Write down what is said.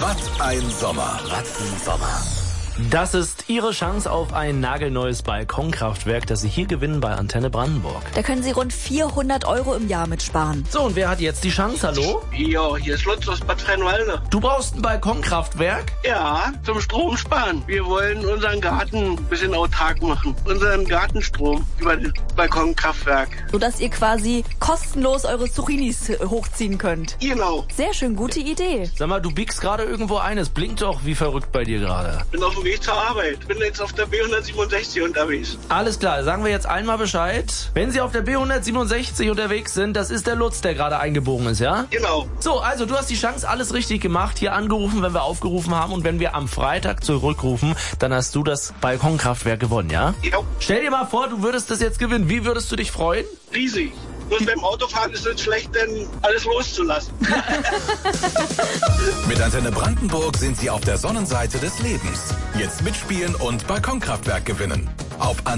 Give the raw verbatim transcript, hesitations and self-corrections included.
Was ein Sommer. Rattensommer. Das ist Ihre Chance auf ein nagelneues Balkonkraftwerk, das Sie hier gewinnen bei Antenne Brandenburg. Da können Sie rund vierhundert Euro im Jahr mitsparen. So, und wer hat jetzt die Chance? Hallo? Ja, hier ist Lutz aus Bad Freienwalde. Du brauchst ein Balkonkraftwerk? Ja, zum Strom sparen. Wir wollen unseren Garten ein bisschen autark machen. Unseren Gartenstrom über das Balkonkraftwerk. Sodass ihr quasi kostenlos eure Zucchinis hochziehen könnt. Genau. Sehr schön, gute Idee. Sag mal, du biegst gerade irgendwo ein. Es blinkt doch wie verrückt bei dir gerade. Bin auf dem Weg zur Arbeit. Bin jetzt auf der B hundertsiebenundsechzig unterwegs. Alles klar, sagen wir jetzt einmal Bescheid. Wenn Sie auf der B hundertsiebenundsechzig unterwegs sind, das ist der Lutz, der gerade eingebogen ist, ja? Genau. So, also du hast die Chance, alles richtig gemacht. Hier angerufen, wenn wir aufgerufen haben. Und wenn wir am Freitag zurückrufen, dann hast du das Balkonkraftwerk gewonnen, ja? Ja. Stell dir mal vor, du würdest das jetzt gewinnen. Wie würdest du dich freuen? Riesig. Und beim Autofahren ist es schlecht, denn alles loszulassen. Mit Antenne Brandenburg sind Sie auf der Sonnenseite des Lebens. Jetzt mitspielen und Balkonkraftwerk gewinnen. Auf